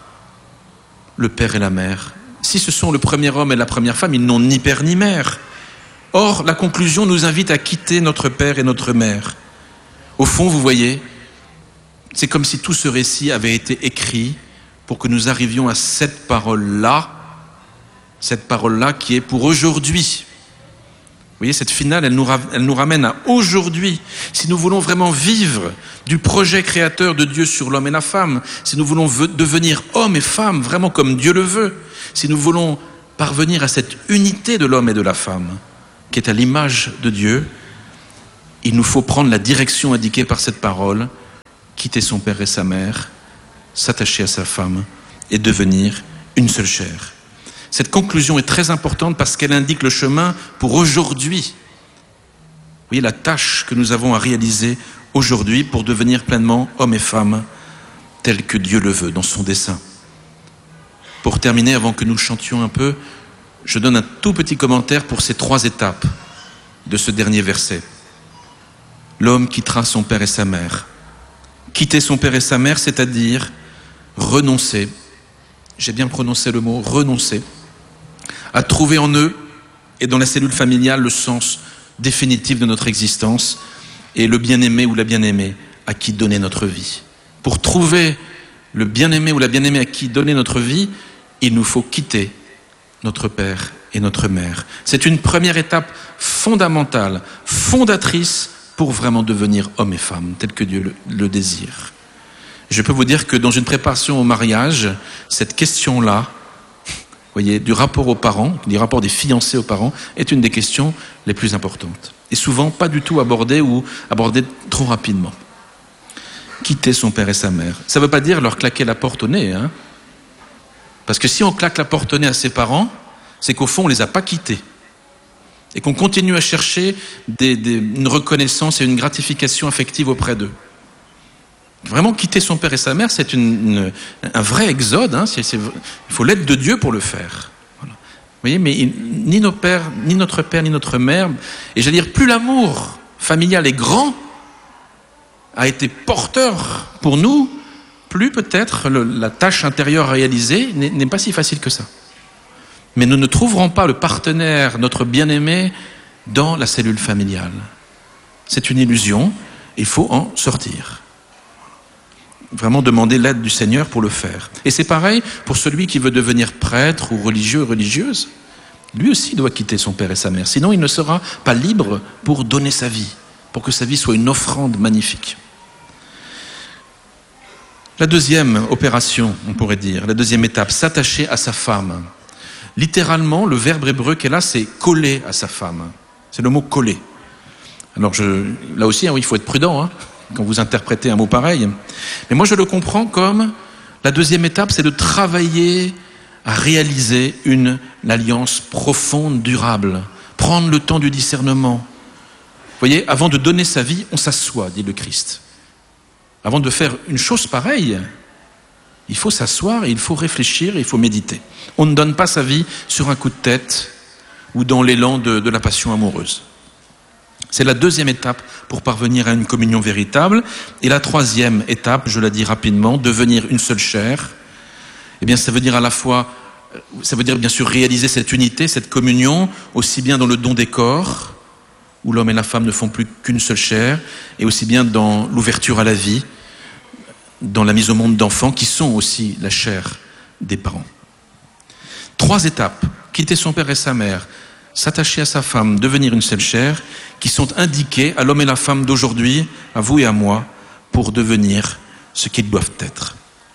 Speaker 1: le père et la mère. Si ce sont le premier homme et la première femme, ils n'ont ni père ni mère. Or, la conclusion nous invite à quitter notre père et notre mère. Au fond, vous voyez, c'est comme si tout ce récit avait été écrit pour que nous arrivions à cette parole-là, cette parole-là qui est pour aujourd'hui. Vous voyez, cette finale, elle nous, elle nous ramène à aujourd'hui. Si nous voulons vraiment vivre du projet créateur de Dieu sur l'homme et la femme, si nous voulons devenir homme et femme, vraiment comme Dieu le veut, si nous voulons parvenir à cette unité de l'homme et de la femme, qui est à l'image de Dieu, il nous faut prendre la direction indiquée par cette parole, quitter son père et sa mère, s'attacher à sa femme et devenir une seule chair. Cette conclusion est très importante parce qu'elle indique le chemin pour aujourd'hui. Vous voyez la tâche que nous avons à réaliser aujourd'hui pour devenir pleinement hommes et femmes tels que Dieu le veut dans son dessein. Pour terminer, avant que nous chantions un peu, je donne un tout petit commentaire pour ces trois étapes de ce dernier verset. L'homme quittera son père et sa mère. Quitter son père et sa mère, c'est-à-dire renoncer, j'ai bien prononcé le mot, renoncer, à trouver en eux et dans la cellule familiale le sens définitif de notre existence et le bien-aimé ou la bien-aimée à qui donner notre vie. Pour trouver le bien-aimé ou la bien-aimée à qui donner notre vie, il nous faut quitter notre père et notre mère. C'est une première étape fondamentale, fondatrice pour vraiment devenir homme et femme, tel que Dieu le, le désire. Je peux vous dire que dans une préparation au mariage, cette question-là, vous voyez, du rapport aux parents, du rapport des fiancés aux parents, est une des questions les plus importantes. Et souvent pas du tout abordée ou abordée trop rapidement. Quitter son père et sa mère. Ça ne veut pas dire leur claquer la porte au nez, hein. Parce que si on claque la porte au nez à ses parents, c'est qu'au fond on ne les a pas quittés. Et qu'on continue à chercher des, des, une reconnaissance et une gratification affective auprès d'eux. Vraiment quitter son père et sa mère, c'est une, une, un vrai exode. Hein. C'est, c'est, il faut l'aide de Dieu pour le faire. Voilà. Vous voyez, mais il, ni nos pères, ni notre père, ni notre mère, et j'allais dire, plus l'amour familial est grand, a été porteur pour nous, plus peut-être le, la tâche intérieure à réaliser n'est, n'est pas si facile que ça. Mais nous ne trouverons pas le partenaire, notre bien-aimé, dans la cellule familiale. C'est une illusion, il faut en sortir. Vraiment demander l'aide du Seigneur pour le faire. Et c'est pareil pour celui qui veut devenir prêtre ou religieux ou religieuse. Lui aussi doit quitter son père et sa mère. Sinon, il ne sera pas libre pour donner sa vie, pour que sa vie soit une offrande magnifique. La deuxième opération, on pourrait dire, la deuxième étape, s'attacher à sa femme. Littéralement, le verbe hébreu qu'elle a, c'est coller à sa femme. C'est le mot coller. Alors, je, là aussi, hein, il faut être prudent, hein, quand vous interprétez un mot pareil. Mais moi, je le comprends comme la deuxième étape, c'est de travailler à réaliser une, une alliance profonde, durable. Prendre le temps du discernement. Vous voyez, avant de donner sa vie, on s'assoit, dit le Christ. Avant de faire une chose pareille, il faut s'asseoir et il faut réfléchir et il faut méditer. On ne donne pas sa vie sur un coup de tête ou dans l'élan de, de la passion amoureuse. C'est la deuxième étape pour parvenir à une communion véritable. Et la troisième étape, je la dis rapidement, devenir une seule chair. Eh bien, ça veut dire à la fois, ça veut dire bien sûr réaliser cette unité, cette communion, aussi bien dans le don des corps, où l'homme et la femme ne font plus qu'une seule chair, et aussi bien dans l'ouverture à la vie, dans la mise au monde d'enfants qui sont aussi la chair des parents. Trois étapes, quitter son père et sa mère, s'attacher à sa femme, devenir une seule chair, qui sont indiquées à l'homme et la femme d'aujourd'hui, à vous et à moi, pour devenir ce qu'ils doivent être.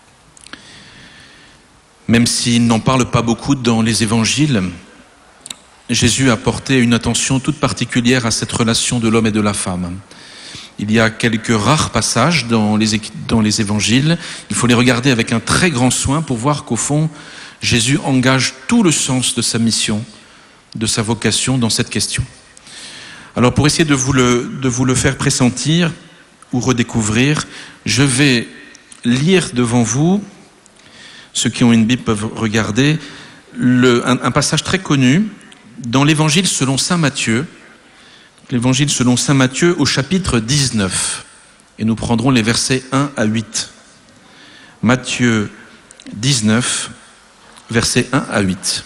Speaker 1: Même s'il n'en parle pas beaucoup dans les évangiles, Jésus a porté une attention toute particulière à cette relation de l'homme et de la femme. Il y a quelques rares passages dans les, dans les évangiles. Il faut les regarder avec un très grand soin pour voir qu'au fond, Jésus engage tout le sens de sa mission, de sa vocation dans cette question. Alors pour essayer de vous le, de vous le faire pressentir ou redécouvrir, je vais lire devant vous, ceux qui ont une Bible peuvent regarder, le, un, un passage très connu dans l'évangile selon saint Matthieu, l'évangile selon saint Matthieu au chapitre dix-neuf. Et nous prendrons les versets un à huit. Matthieu dix-neuf, versets un à huit.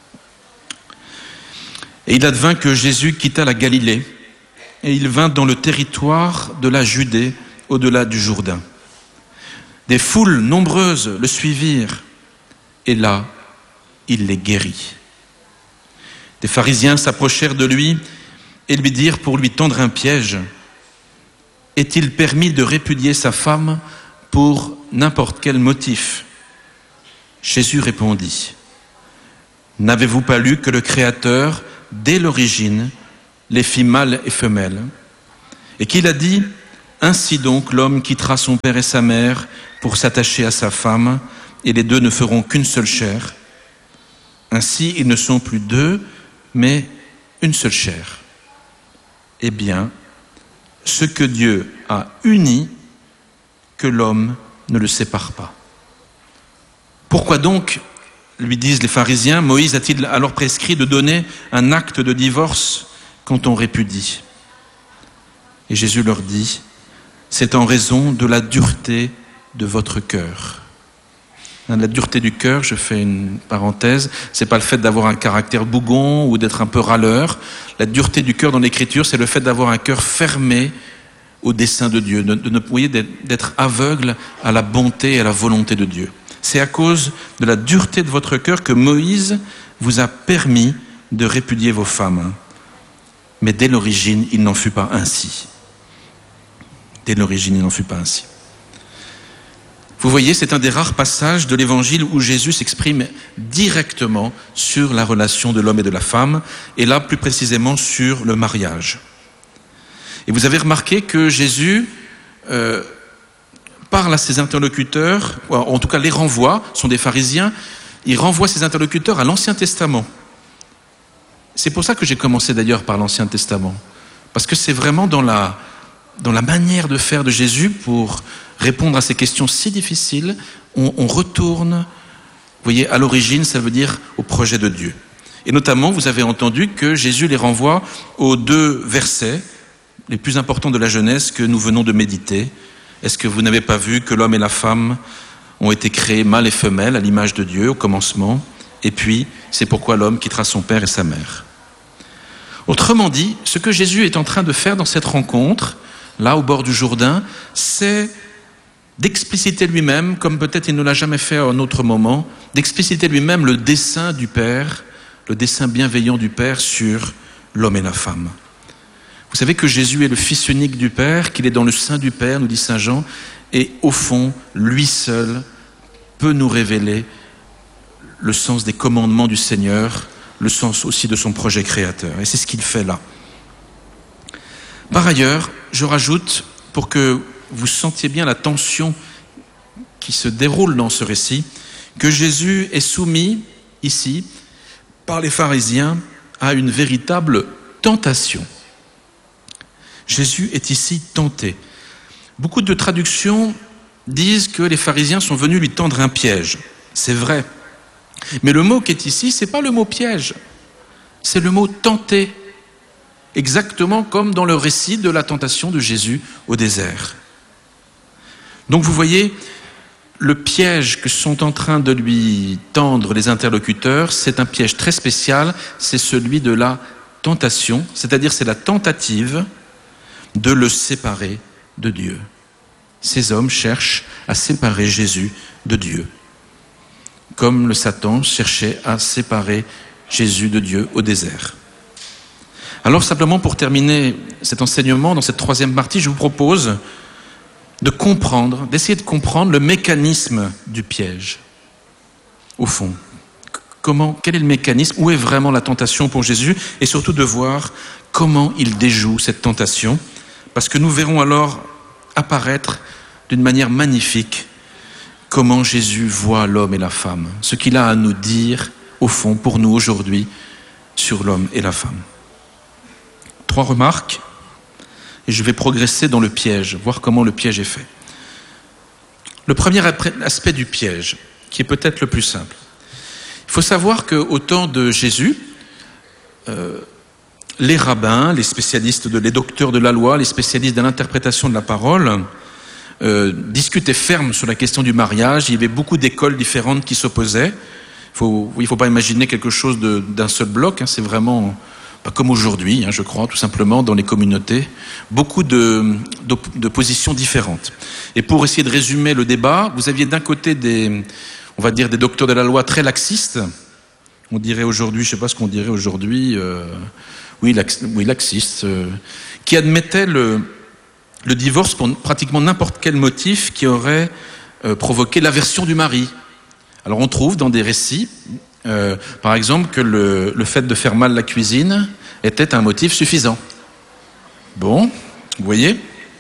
Speaker 1: Et il advint que Jésus quitta la Galilée, et il vint dans le territoire de la Judée, au-delà du Jourdain. Des foules nombreuses le suivirent, et là, il les guérit. Des pharisiens s'approchèrent de lui et lui dirent pour lui tendre un piège, « Est-il permis de répudier sa femme pour n'importe quel motif ?» Jésus répondit, « N'avez-vous pas lu que le Créateur, dès l'origine, les fit mâles et femelles, et qu'il a dit, ainsi donc l'homme quittera son père et sa mère pour s'attacher à sa femme, et les deux ne feront qu'une seule chair. Ainsi, ils ne sont plus deux, mais une seule chair. Eh bien, ce que Dieu a uni, que l'homme ne le sépare pas. Pourquoi donc, lui disent les pharisiens, Moïse a-t-il alors prescrit de donner un acte de divorce quand on répudie? Et Jésus leur dit, c'est en raison de la dureté de votre cœur. La dureté du cœur, je fais une parenthèse, c'est pas le fait d'avoir un caractère bougon ou d'être un peu râleur. La dureté du cœur dans l'écriture, c'est le fait d'avoir un cœur fermé au dessein de Dieu, de, de ne pouvoir d'être aveugle à la bonté et à la volonté de Dieu. C'est à cause de la dureté de votre cœur que Moïse vous a permis de répudier vos femmes. Mais dès l'origine, il n'en fut pas ainsi. Dès l'origine, il n'en fut pas ainsi. Vous voyez, c'est un des rares passages de l'Évangile où Jésus s'exprime directement sur la relation de l'homme et de la femme, et là plus précisément sur le mariage. Et vous avez remarqué que Jésus euh, parle à ses interlocuteurs, ou en tout cas les renvoie, ce sont des pharisiens, il renvoie ses interlocuteurs à l'Ancien Testament. C'est pour ça que j'ai commencé d'ailleurs par l'Ancien Testament, parce que c'est vraiment dans la, dans la manière de faire de Jésus pour répondre à ces questions si difficiles, on, on retourne, vous voyez, à l'origine, ça veut dire au projet de Dieu. Et notamment, vous avez entendu que Jésus les renvoie aux deux versets les plus importants de la Genèse que nous venons de méditer. Est-ce que vous n'avez pas vu que l'homme et la femme ont été créés mâle et femelle à l'image de Dieu au commencement? Et puis, c'est pourquoi l'homme quittera son père et sa mère. Autrement dit, ce que Jésus est en train de faire dans cette rencontre, là au bord du Jourdain, c'est d'expliciter lui-même, comme peut-être il ne l'a jamais fait à un autre moment, d'expliciter lui-même le dessein du Père, le dessein bienveillant du Père sur l'homme et la femme. Vous savez que Jésus est le Fils unique du Père, qu'il est dans le sein du Père, nous dit saint Jean, et au fond, lui seul peut nous révéler le sens des commandements du Seigneur, le sens aussi de son projet créateur. Et c'est ce qu'il fait là. Par ailleurs, je rajoute, pour que vous sentiez bien la tension qui se déroule dans ce récit, que Jésus est soumis ici par les pharisiens à une véritable tentation. Jésus est ici tenté. Beaucoup de traductions disent que les pharisiens sont venus lui tendre un piège. C'est vrai. Mais le mot qui est ici, ce n'est pas le mot piège, c'est le mot tenter. Exactement comme dans le récit de la tentation de Jésus au désert. Donc vous voyez, le piège que sont en train de lui tendre les interlocuteurs, c'est un piège très spécial, c'est celui de la tentation, c'est-à-dire c'est la tentative de le séparer de Dieu. Ces hommes cherchent à séparer Jésus de Dieu, comme le Satan cherchait à séparer Jésus de Dieu au désert. Alors simplement pour terminer cet enseignement, dans cette troisième partie, je vous propose de comprendre, d'essayer de comprendre le mécanisme du piège. Au fond, comment, quel est le mécanisme, où est vraiment la tentation pour Jésus, et surtout de voir comment il déjoue cette tentation, parce que nous verrons alors apparaître d'une manière magnifique comment Jésus voit l'homme et la femme, ce qu'il a à nous dire, au fond, pour nous aujourd'hui, sur l'homme et la femme. Trois remarques. Et je vais progresser dans le piège, voir comment le piège est fait. Le premier aspect du piège, qui est peut-être le plus simple. Il faut savoir qu'au temps de Jésus, euh, les rabbins, les spécialistes, de, les docteurs de la loi, les spécialistes de l'interprétation de la parole, euh, discutaient ferme sur la question du mariage. Il y avait beaucoup d'écoles différentes qui s'opposaient. Faut, il ne faut pas imaginer quelque chose de, d'un seul bloc, hein, c'est vraiment... comme aujourd'hui, hein, je crois, tout simplement, dans les communautés, beaucoup de, de, de positions différentes. Et pour essayer de résumer le débat, vous aviez d'un côté des, on va dire, des docteurs de la loi très laxistes, on dirait aujourd'hui, je ne sais pas ce qu'on dirait aujourd'hui, euh, oui, lax, oui, laxistes, euh, qui admettaient le, le divorce pour pratiquement n'importe quel motif qui aurait euh, provoqué l'aversion du mari. Alors on trouve dans des récits, Euh, par exemple, que le, le fait de faire mal la cuisine était un motif suffisant. Bon, vous voyez,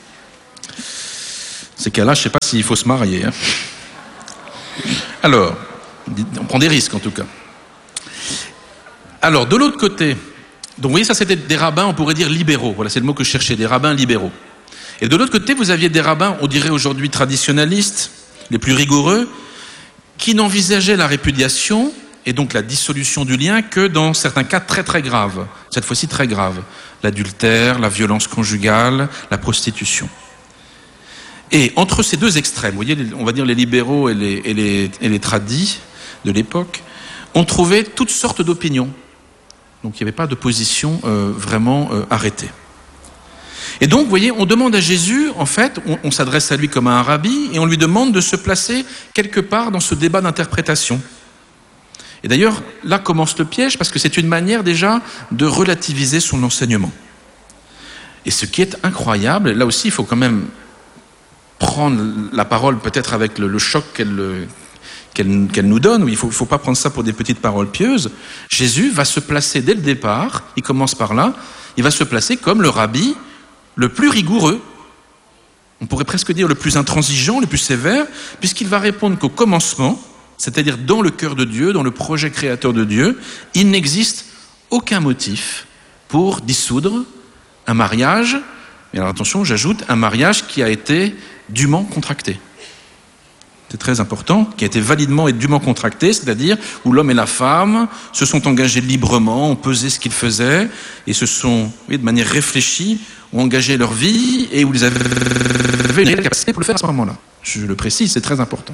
Speaker 1: ces cas-là, je ne sais pas s'il faut se marier. Hein. Alors, on prend des risques en tout cas. Alors, de l'autre côté, donc vous voyez, ça c'était des rabbins, on pourrait dire libéraux. Voilà, c'est le mot que je cherchais, des rabbins libéraux. Et de l'autre côté, vous aviez des rabbins, on dirait aujourd'hui traditionnalistes, les plus rigoureux, qui n'envisageaient la répudiation et donc la dissolution du lien que dans certains cas très très graves, cette fois-ci très graves, l'adultère, la violence conjugale, la prostitution. Et entre ces deux extrêmes, vous voyez, on va dire les libéraux et les, et les, et les tradis de l'époque, on trouvait toutes sortes d'opinions. Donc il n'y avait pas de position euh, vraiment euh, arrêtée. Et donc, vous voyez, on demande à Jésus, en fait, on, on s'adresse à lui comme à un rabbi, et on lui demande de se placer quelque part dans ce débat d'interprétation. Et d'ailleurs, là commence le piège, parce que c'est une manière déjà de relativiser son enseignement. Et ce qui est incroyable, là aussi, il faut quand même prendre la parole peut-être avec le, le choc qu'elle, qu'elle, qu'elle nous donne. Il ne faut, faut pas prendre ça pour des petites paroles pieuses. Jésus va se placer dès le départ, il commence par là, il va se placer comme le rabbi le plus rigoureux. On pourrait presque dire le plus intransigeant, le plus sévère, puisqu'il va répondre qu'au commencement, c'est-à-dire dans le cœur de Dieu, dans le projet créateur de Dieu, il n'existe aucun motif pour dissoudre un mariage. Et alors attention, j'ajoute un mariage qui a été dûment contracté. C'est très important, qui a été validement et dûment contracté, c'est-à-dire où l'homme et la femme se sont engagés librement, ont pesé ce qu'ils faisaient, et se sont, oui, de manière réfléchie, ont engagé leur vie, et où ils avaient une capacité pour le faire à ce moment-là. Je le précise, c'est très important.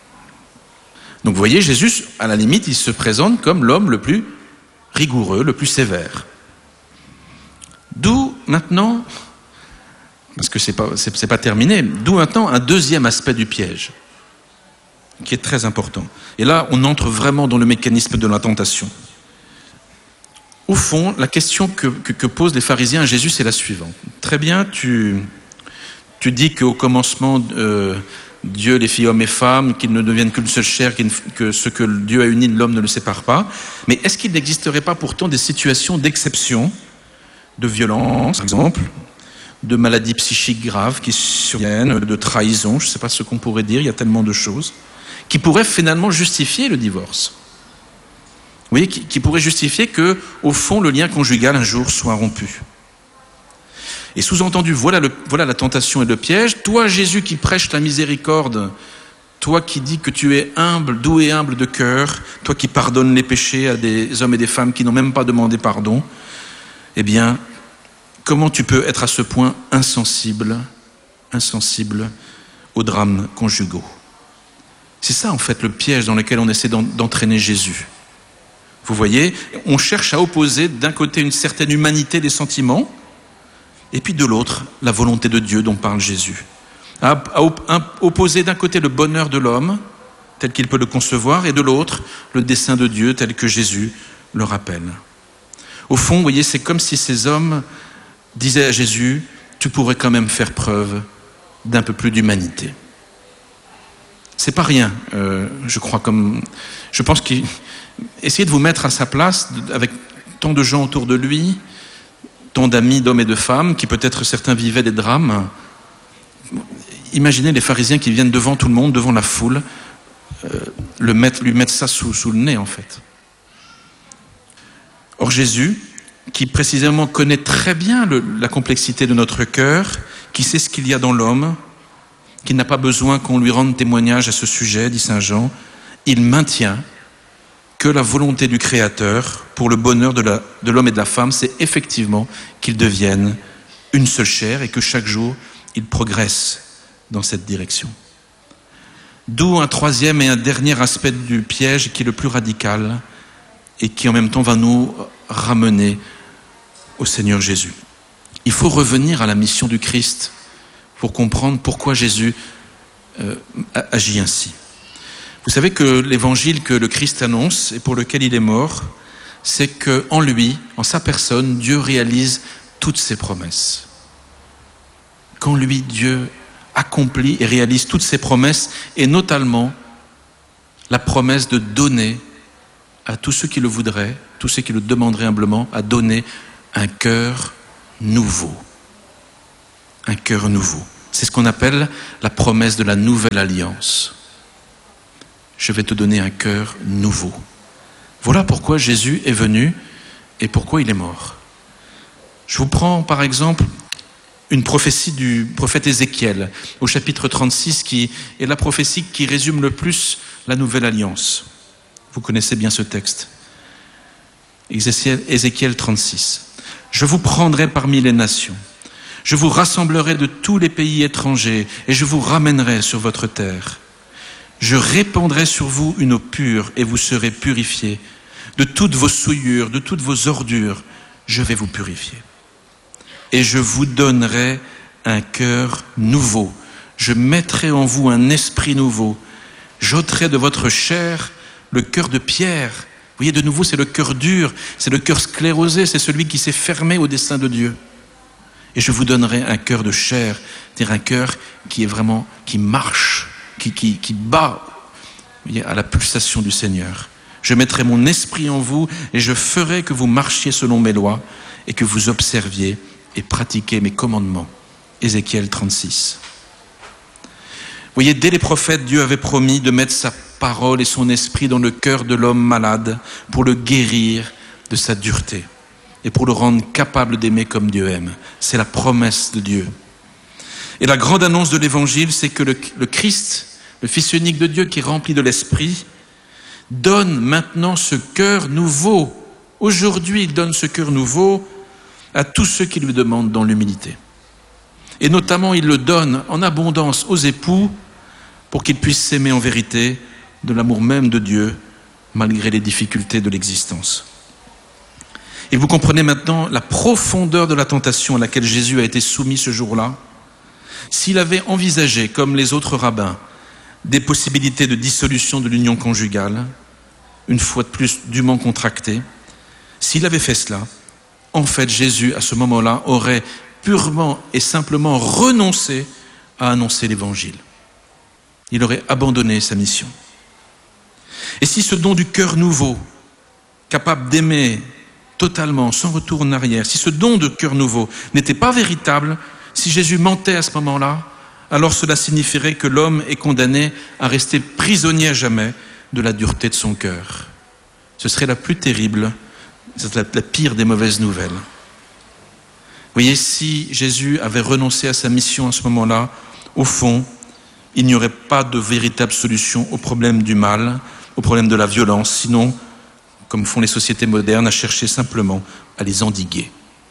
Speaker 1: Donc vous voyez, Jésus, à la limite, il se présente comme l'homme le plus rigoureux, le plus sévère. D'où maintenant, parce que c'est pas, c'est, c'est pas terminé, d'où maintenant un deuxième aspect du piège, qui est très important. Et là, on entre vraiment dans le mécanisme de la tentation. Au fond, la question que, que, que posent les pharisiens à Jésus, c'est la suivante. Très bien, tu, tu dis qu'au commencement, euh, Dieu les fit hommes et femmes, qu'ils ne deviennent qu'une seule chair, que ce que Dieu a uni, l'homme ne le sépare pas. Mais est-ce qu'il n'existerait pas pourtant des situations d'exception, de violence, par exemple, de maladies psychiques graves qui surviennent, de trahison, je ne sais pas ce qu'on pourrait dire, il y a tellement de choses, qui pourraient finalement justifier le divorce. Vous voyez, qui, qui pourraient justifier que, au fond, le lien conjugal un jour soit rompu. Et sous-entendu, voilà, le, voilà la tentation et le piège. Toi, Jésus, qui prêche la miséricorde, toi qui dis que tu es humble, doux et humble de cœur, toi qui pardonnes les péchés à des hommes et des femmes qui n'ont même pas demandé pardon, eh bien, comment tu peux être à ce point insensible, insensible aux drames conjugaux? C'est ça, en fait, le piège dans lequel on essaie d'entraîner Jésus. Vous voyez, on cherche à opposer d'un côté une certaine humanité des sentiments, et puis de l'autre, la volonté de Dieu dont parle Jésus. À, à, à opposer d'un côté le bonheur de l'homme, tel qu'il peut le concevoir, et de l'autre, le dessein de Dieu tel que Jésus le rappelle. Au fond, vous voyez, c'est comme si ces hommes disaient à Jésus, tu pourrais quand même faire preuve d'un peu plus d'humanité. C'est pas rien, euh, je crois, comme... Je pense qu'essayez de vous mettre à sa place, avec tant de gens autour de lui, tant d'amis d'hommes et de femmes, qui peut-être certains vivaient des drames. Imaginez les pharisiens qui viennent devant tout le monde, devant la foule, euh, le mettre, lui mettre ça sous, sous le nez, en fait. Or Jésus, qui précisément connaît très bien le, la complexité de notre cœur, qui sait ce qu'il y a dans l'homme, qui n'a pas besoin qu'on lui rende témoignage à ce sujet, dit saint Jean, il maintient que la volonté du Créateur pour le bonheur de, la, de l'homme et de la femme, c'est effectivement qu'ils deviennent une seule chair et que chaque jour, ils progressent dans cette direction. D'où un troisième et un dernier aspect du piège qui est le plus radical et qui en même temps va nous ramener au Seigneur Jésus. Il faut revenir à la mission du Christ pour comprendre pourquoi Jésus euh, agit ainsi. Vous savez que l'évangile que le Christ annonce et pour lequel il est mort, c'est qu'en lui, en sa personne, Dieu réalise toutes ses promesses. Qu'en lui, Dieu accomplit et réalise toutes ses promesses, et notamment la promesse de donner à tous ceux qui le voudraient, tous ceux qui le demanderaient humblement, à donner un cœur nouveau. Un cœur nouveau. C'est ce qu'on appelle la promesse de la nouvelle alliance. Je vais te donner un cœur nouveau. Voilà pourquoi Jésus est venu et pourquoi il est mort. Je vous prends par exemple une prophétie du prophète Ézéchiel au chapitre trente-six, qui est la prophétie qui résume le plus la nouvelle alliance. Vous connaissez bien ce texte. Ézéchiel, Ézéchiel trente-six. Je vous prendrai parmi les nations. Je vous rassemblerai de tous les pays étrangers et je vous ramènerai sur votre terre. Je répandrai sur vous une eau pure et vous serez purifiés. De toutes vos souillures, de toutes vos ordures, je vais vous purifier. Et je vous donnerai un cœur nouveau. Je mettrai en vous un esprit nouveau. J'ôterai de votre chair le cœur de pierre. Vous voyez, de nouveau, c'est le cœur dur, c'est le cœur sclérosé, c'est celui qui s'est fermé au dessein de Dieu. Et je vous donnerai un cœur de chair, c'est-à-dire un cœur qui est vraiment, qui marche, qui, qui, qui bat vous voyez, à la pulsation du Seigneur. Je mettrai mon esprit en vous et je ferai que vous marchiez selon mes lois et que vous observiez et pratiquiez mes commandements. Ézéchiel trente-six. Vous voyez, dès les prophètes, Dieu avait promis de mettre sa parole et son esprit dans le cœur de l'homme malade pour le guérir de sa dureté et pour le rendre capable d'aimer comme Dieu aime. C'est la promesse de Dieu. Et la grande annonce de l'Évangile, c'est que le, le Christ, le Fils unique de Dieu qui est rempli de l'Esprit, donne maintenant ce cœur nouveau. Aujourd'hui, il donne ce cœur nouveau à tous ceux qui lui demandent dans l'humilité. Et notamment, il le donne en abondance aux époux pour qu'ils puissent s'aimer en vérité de l'amour même de Dieu, malgré les difficultés de l'existence. Et vous comprenez maintenant la profondeur de la tentation à laquelle Jésus a été soumis ce jour-là. S'il avait envisagé, comme les autres rabbins, des possibilités de dissolution de l'union conjugale, une fois de plus dûment contractée, s'il avait fait cela, en fait, Jésus, à ce moment-là, aurait purement et simplement renoncé à annoncer l'Évangile. Il aurait abandonné sa mission. Et si ce don du cœur nouveau, capable d'aimer totalement, sans retour en arrière, si ce don de cœur nouveau n'était pas véritable, si Jésus mentait à ce moment-là, alors cela signifierait que l'homme est condamné à rester prisonnier à jamais de la dureté de son cœur. Ce serait la plus terrible, c'est la, la pire des mauvaises nouvelles. Vous voyez, si Jésus avait renoncé à sa mission à ce moment-là, au fond, il n'y aurait pas de véritable solution au problème du mal, au problème de la violence, sinon, comme font les sociétés modernes, à chercher simplement à les endiguer.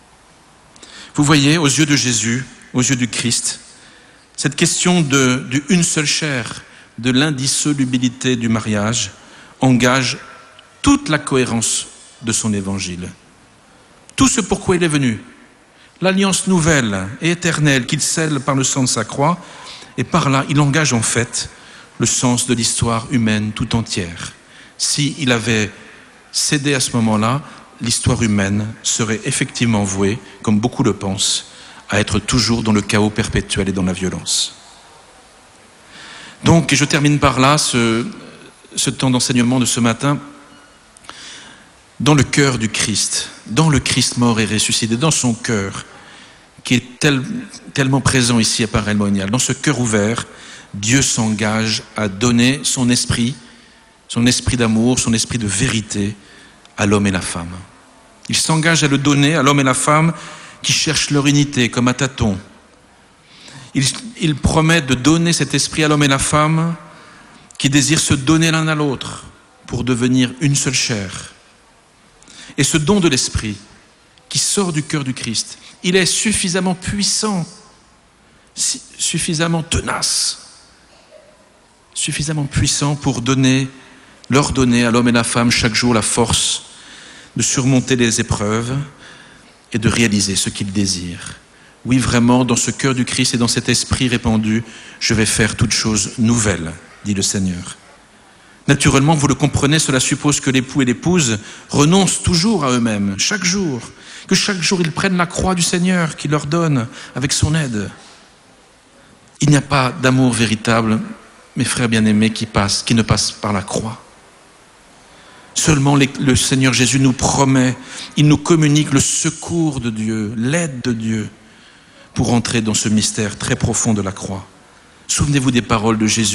Speaker 1: Vous voyez, aux yeux de Jésus, aux yeux du Christ, cette question de, de une seule chair, de l'indissolubilité du mariage, engage toute la cohérence de son évangile. Tout ce pourquoi il est venu, l'alliance nouvelle et éternelle qu'il scelle par le sang de sa croix, et par là, il engage en fait le sens de l'histoire humaine tout entière. S'il avait cédé à ce moment-là, l'histoire humaine serait effectivement vouée, comme beaucoup le pensent, à être toujours dans le chaos perpétuel et dans la violence. Donc, et je termine par là ce, ce temps d'enseignement de ce matin, dans le cœur du Christ, dans le Christ mort et ressuscité, dans son cœur, qui est tel, tellement présent ici à Paray-le-Monial, dans ce cœur ouvert, Dieu s'engage à donner son esprit, son esprit d'amour, son esprit de vérité à l'homme et la femme. Il s'engage à le donner à l'homme et la femme qui cherchent leur unité comme à tâtons. Il, il promet de donner cet esprit à l'homme et la femme qui désirent se donner l'un à l'autre pour devenir une seule chair. Et ce don de l'esprit qui sort du cœur du Christ, il est suffisamment puissant, suffisamment tenace, suffisamment puissant pour donner, leur donner à l'homme et la femme chaque jour la force de surmonter les épreuves et de réaliser ce qu'ils désirent. Oui, vraiment, dans ce cœur du Christ et dans cet esprit répandu, je vais faire toutes choses nouvelles, dit le Seigneur. Naturellement, vous le comprenez, cela suppose que l'époux et l'épouse renoncent toujours à eux-mêmes, chaque jour, que chaque jour ils prennent la croix du Seigneur qu'il leur donne avec son aide. Il n'y a pas d'amour véritable, mes frères bien-aimés, qui passe, qui ne passe par la croix. Seulement les, le Seigneur Jésus nous promet, il nous communique le secours de Dieu, l'aide de Dieu, pour entrer dans ce mystère très profond de la croix. Souvenez-vous des paroles de Jésus.